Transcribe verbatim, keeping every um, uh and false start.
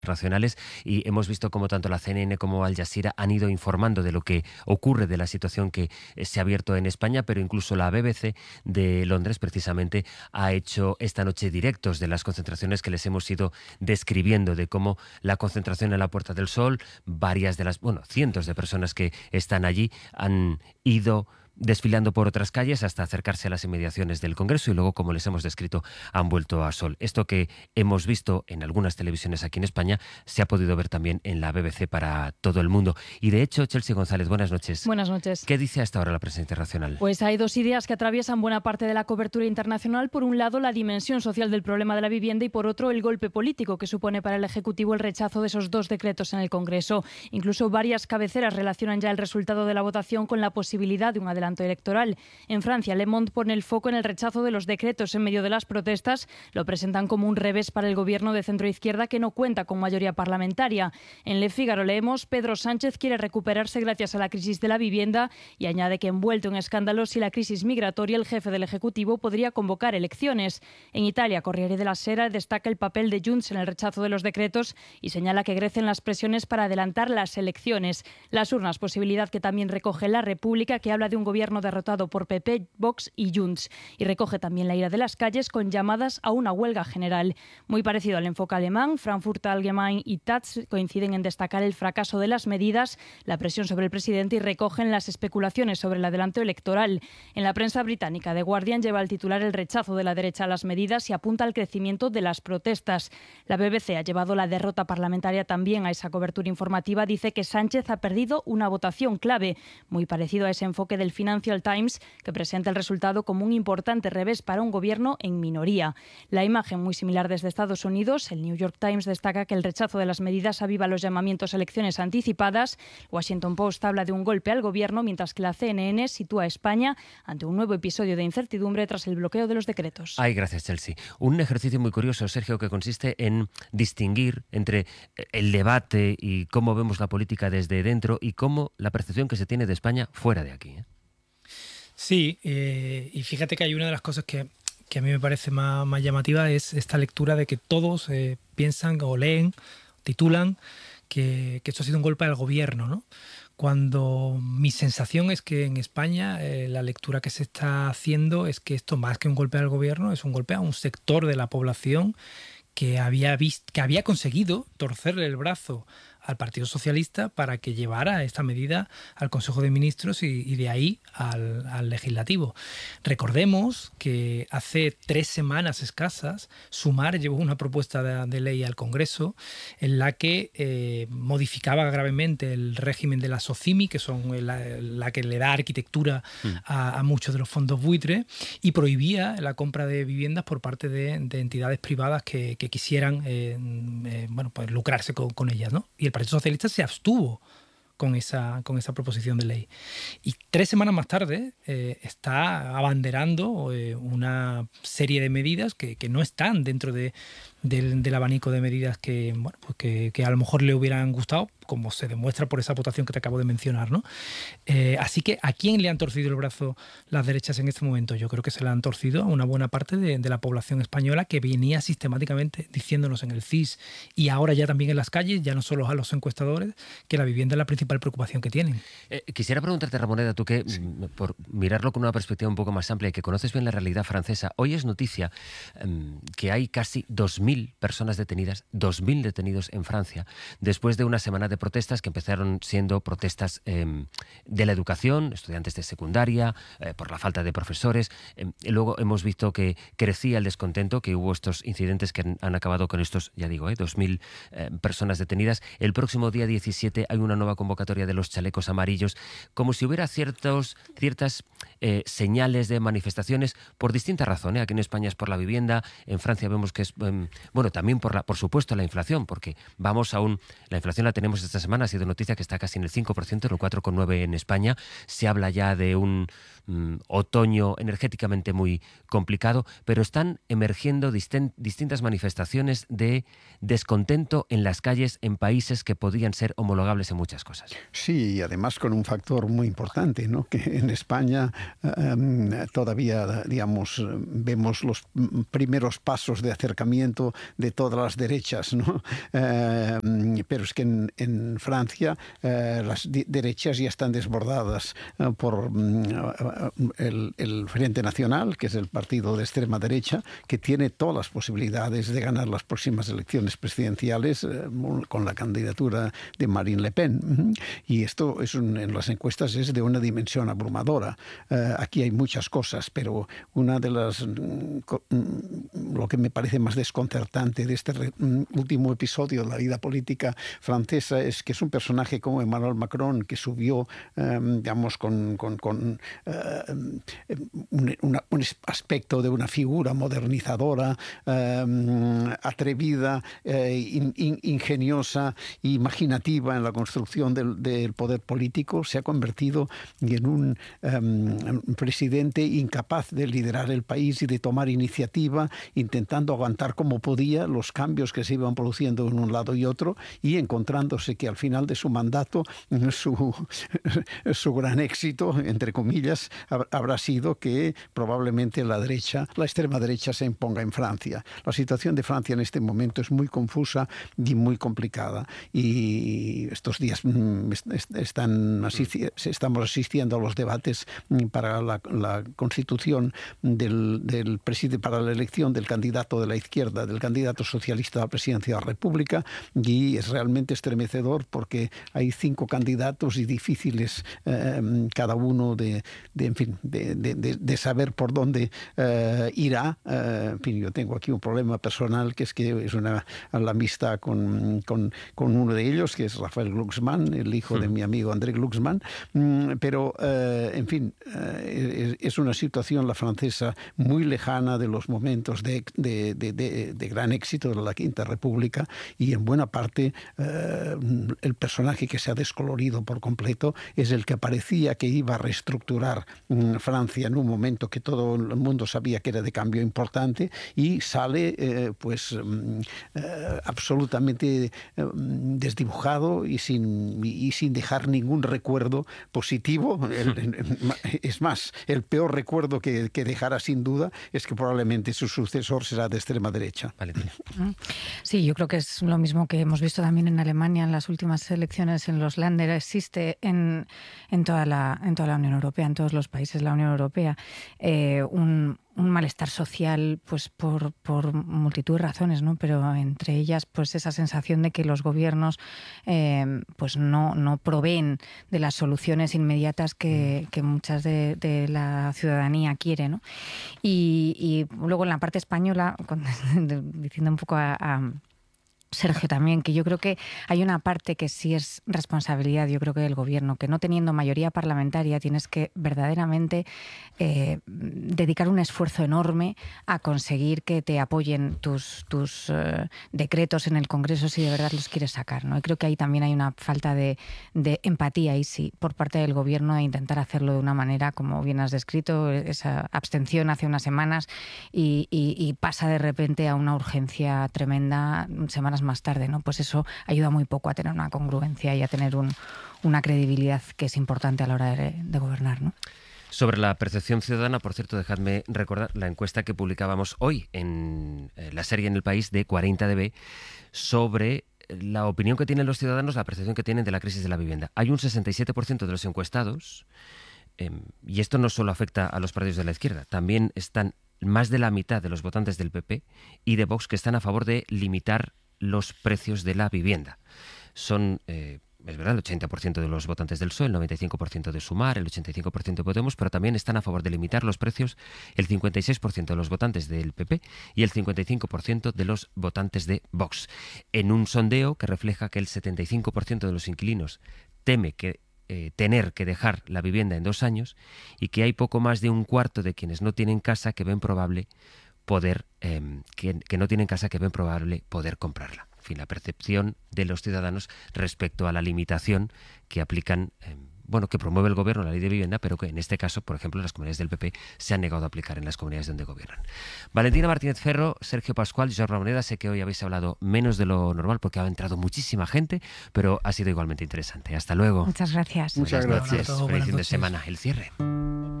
internacionales y hemos visto cómo tanto la C N N como Al Jazeera han ido informando de lo que ocurre, de la situación que eh, se ha abierto en España, pero incluso la B B C de Londres precisamente ha hecho esta noche directos de las concentraciones que les hemos ido describiendo, de cómo la concentración en la Puerta del Sol, varias de las, bueno, cientos de personas que están allí han ido desfilando por otras calles hasta acercarse a las inmediaciones del Congreso y luego, como les hemos descrito, han vuelto a sol. Esto que hemos visto en algunas televisiones aquí en España se ha podido ver también en la B B C para todo el mundo. Y de hecho, Chelsea González, buenas noches. Buenas noches. ¿Qué dice hasta ahora la prensa internacional? Pues hay dos ideas que atraviesan buena parte de la cobertura internacional. Por un lado, la dimensión social del problema de la vivienda y por otro, el golpe político que supone para el Ejecutivo el rechazo de esos dos decretos en el Congreso. Incluso varias cabeceras relacionan ya el resultado de la votación con la posibilidad de un adelanto electoral. En Francia, Le Monde pone el foco en el rechazo de los decretos en medio de las protestas. Lo presentan como un revés para el gobierno de centroizquierda que no cuenta con mayoría parlamentaria. En Le Figaro leemos: Pedro Sánchez quiere recuperarse gracias a la crisis de la vivienda y añade que, envuelto en escándalos y la crisis migratoria, el jefe del Ejecutivo podría convocar elecciones. En Italia, Corriere della Sera destaca el papel de Junts en el rechazo de los decretos y señala que crecen las presiones para adelantar las elecciones. Las urnas, posibilidad que también recoge La República, que habla de un gobierno derrotado por P P, Vox y Junts, y recoge también la ira de las calles con llamadas a una huelga general. Muy parecido al enfoque alemán, Frankfurter Allgemeine y Taz coinciden en destacar el fracaso de las medidas, la presión sobre el presidente y recogen las especulaciones sobre el adelanto electoral. En la prensa británica, The Guardian lleva al titular el rechazo de la derecha a las medidas y apunta al crecimiento de las protestas. La B B C ha llevado la derrota parlamentaria también a esa cobertura informativa. Dice que Sánchez ha perdido una votación clave, muy parecido a ese enfoque del Financial Times, que presenta el resultado como un importante revés para un gobierno en minoría. La imagen muy similar desde Estados Unidos. El New York Times destaca que el rechazo de las medidas aviva los llamamientos a elecciones anticipadas. Washington Post habla de un golpe al gobierno, mientras que la C N N sitúa a España ante un nuevo episodio de incertidumbre tras el bloqueo de los decretos. Ay, gracias, Chelsea. Un ejercicio muy curioso, Sergio, que consiste en distinguir entre el debate y cómo vemos la política desde dentro y cómo la percepción que se tiene de España fuera de aquí, ¿eh? Sí, eh, y fíjate que hay una de las cosas que, que a mí me parece más, más llamativa es esta lectura de que todos eh, piensan o leen, titulan que, que esto ha sido un golpe al gobierno, ¿no? Cuando mi sensación es que en España eh, la lectura que se está haciendo es que esto, más que un golpe al gobierno, es un golpe a un sector de la población que había, visto, que había conseguido torcerle el brazo al Partido Socialista para que llevara esta medida al Consejo de Ministros y, y de ahí al, al Legislativo. Recordemos que hace tres semanas escasas Sumar llevó una propuesta de, de ley al Congreso en la que eh, modificaba gravemente el régimen de la SOCIMI, que son la, la que le da arquitectura mm. a, a muchos de los fondos buitre, y prohibía la compra de viviendas por parte de, de entidades privadas que, que quisieran eh, eh, bueno, pues lucrarse con, con ellas, ¿no? Y el Partido Socialista se abstuvo con esa, con esa proposición de ley. Y tres semanas más tarde eh, está abanderando eh, una serie de medidas que, que no están dentro de, del, del abanico de medidas que, bueno, pues que, que a lo mejor le hubieran gustado, como se demuestra por esa votación que te acabo de mencionar, ¿no? Eh, así que, ¿a quién le han torcido el brazo las derechas en este momento? Yo creo que se le han torcido a una buena parte de, de la población española que venía sistemáticamente diciéndonos en el C I S y ahora ya también en las calles, ya no solo a los encuestadores, que la vivienda es la principal preocupación que tienen. Eh, quisiera preguntarte, Ramoneda, tú que, sí. por mirarlo con una perspectiva un poco más amplia y que conoces bien la realidad francesa, hoy es noticia um, que hay casi dos mil personas detenidas, dos mil detenidos en Francia, después de una semana de protestas que empezaron siendo protestas eh, de la educación, estudiantes de secundaria, eh, por la falta de profesores. Eh, luego hemos visto que crecía el descontento, que hubo estos incidentes que han, han acabado con estos, ya digo, eh, dos mil eh, personas detenidas. El próximo día diecisiete hay una nueva convocatoria de los chalecos amarillos, como si hubiera ciertos, ciertas eh, señales de manifestaciones por distintas razones. Aquí en España es por la vivienda, en Francia vemos que es, eh, bueno, también por, la, por supuesto la inflación, porque vamos a un, la inflación la tenemos esta semana, ha sido noticia que está casi en el cinco por ciento, en el cuatro coma nueve por ciento en España. Se habla ya de un mm, otoño energéticamente muy complicado, pero están emergiendo distin- distintas manifestaciones de descontento en las calles en países que podían ser homologables en muchas cosas. Sí, y además con un factor muy importante, ¿no? Que en España um, todavía, digamos, vemos los primeros pasos de acercamiento partido de todas las derechas, ¿no? Eh, pero es que en, en Francia eh, las derechas ya están desbordadas eh, por mm, el, el Frente Nacional, que es el partido de extrema derecha, que tiene todas las posibilidades de ganar las próximas elecciones presidenciales eh, con la candidatura de Marine Le Pen. Y esto es un, en las encuestas es de una dimensión abrumadora. Eh, aquí hay muchas cosas, pero una de las lo que me parece más desconcertante de este re, último episodio de la vida política francesa es que es un personaje como Emmanuel Macron, que subió, eh, digamos, con, con, con eh, un, una, un aspecto de una figura modernizadora, eh, atrevida, eh, in, in, ingeniosa, imaginativa en la construcción del, del poder político, se ha convertido en un um, presidente incapaz de liderar el país y de tomar iniciativa, intentando aguantar como podía los cambios que se iban produciendo en un lado y otro, y encontrándose que al final de su mandato su, su gran éxito, entre comillas, habrá sido que probablemente la derecha, la extrema derecha se imponga en Francia. La situación de Francia en este momento es muy confusa y muy complicada, y estos días están asisti- estamos asistiendo a los debates para la, la constitución del, del preside, para la elección del candidato de la izquierda, del candidato socialista a la presidencia de la República, y es realmente estremecedor porque hay cinco candidatos y difíciles eh, cada uno de, de, en fin, de, de, de, de saber por dónde eh, irá. Eh, en fin, yo tengo aquí un problema personal, que es que es una la amistad con, con, con uno de ellos, que es Rafael Glucksmann, el hijo de mi amigo André Glucksmann, pero eh, en fin, eh, es una situación, la francesa, muy lejana de los momentos de, de, de, de, de gran éxito de la Quinta República, y en buena parte eh, el personaje que se ha descolorido por completo es el que parecía que iba a reestructurar mm, Francia en un momento que todo el mundo sabía que era de cambio importante, y sale eh, pues mm, eh, absolutamente eh, desdibujado y sin, y sin dejar ningún recuerdo positivo. El, es más, el peor recuerdo que, que dejará sin duda es que probablemente su sucesor será de extrema derecha. Valentina. Sí, yo creo que es lo mismo que hemos visto también en Alemania en las últimas elecciones en los Länder. Existe en, en, toda la, en toda la Unión Europea, en todos los países de la Unión Europea, eh, un un malestar social, pues por, por multitud de razones, ¿no? Pero entre ellas, pues esa sensación de que los gobiernos eh, pues no, no proveen de las soluciones inmediatas que, que muchas de, de la ciudadanía quiere, ¿no? Y, y luego en la parte española, diciendo un poco a, a Sergio también, que yo creo que hay una parte que sí es responsabilidad, yo creo que del gobierno, que no teniendo mayoría parlamentaria tienes que verdaderamente eh, dedicar un esfuerzo enorme a conseguir que te apoyen tus, tus eh, decretos en el Congreso si de verdad los quieres sacar, ¿no? Y creo que ahí también hay una falta de, de empatía, y sí, por parte del gobierno, de intentar hacerlo de una manera, como bien has descrito, esa abstención hace unas semanas y, y, y pasa de repente a una urgencia tremenda semanas más tarde, ¿no? Pues eso ayuda muy poco a tener una congruencia y a tener un, una credibilidad que es importante a la hora de, de gobernar, ¿no? Sobre la percepción ciudadana, por cierto, dejadme recordar la encuesta que publicábamos hoy en la serie En el País de cuarenta D B sobre la opinión que tienen los ciudadanos, la percepción que tienen de la crisis de la vivienda. Hay un sesenta y siete por ciento de los encuestados, eh, y esto no solo afecta a los partidos de la izquierda, también están más de la mitad de los votantes del P P y de Vox que están a favor de limitar los precios de la vivienda. Son, eh, es verdad, el ochenta por ciento de los votantes del P S O E, el noventa y cinco por ciento de Sumar, el ochenta y cinco por ciento de Podemos, pero también están a favor de limitar los precios el cincuenta y seis por ciento de los votantes del P P y el cincuenta y cinco por ciento de los votantes de Vox. En un sondeo que refleja que el setenta y cinco por ciento de los inquilinos teme que eh, tener que dejar la vivienda en dos años y que hay poco más de un cuarto de quienes no tienen casa que ven probable poder eh, que, que no tienen casa que ven probable poder comprarla. En fin, la percepción de los ciudadanos respecto a la limitación que aplican, eh, bueno, que promueve el gobierno, la ley de vivienda, pero que en este caso, por ejemplo, las comunidades del P P se han negado a aplicar en las comunidades donde gobiernan. Valentina Martínez Ferro, Sergio Pascual, Jorge Ramoneda, sé que hoy habéis hablado menos de lo normal porque ha entrado muchísima gente, pero ha sido igualmente interesante. Hasta luego. Muchas gracias. Muchas Buenas gracias. noches. Feliz fin de semana. El cierre.